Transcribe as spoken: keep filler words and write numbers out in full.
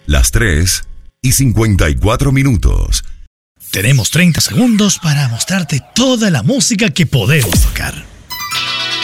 las tres y cincuenta y cuatro minutos. Tenemos treinta segundos para mostrarte toda la música que podemos tocar.